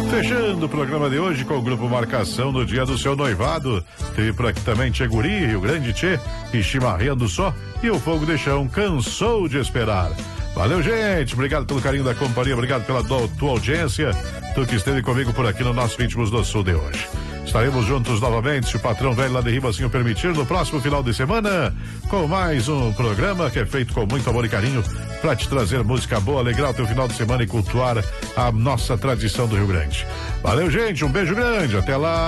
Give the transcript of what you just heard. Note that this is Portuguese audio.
Fechando o programa de hoje com o Grupo Marcação no dia do seu noivado. Teve por aqui também Tchê Guri, Rio Grande Tchê e Chimarreando Só. E o Fogo de Chão cansou de esperar. Valeu, gente. Obrigado pelo carinho da companhia. Obrigado pela tua audiência. Tu que esteve comigo por aqui no nosso Ritmos do Sul de hoje. Estaremos juntos novamente, se o patrão velho lá de Riba assim o permitir, no próximo final de semana, com mais um programa que é feito com muito amor e carinho para te trazer música boa, alegrar o teu final de semana e cultuar a nossa tradição do Rio Grande. Valeu, gente. Um beijo grande. Até lá.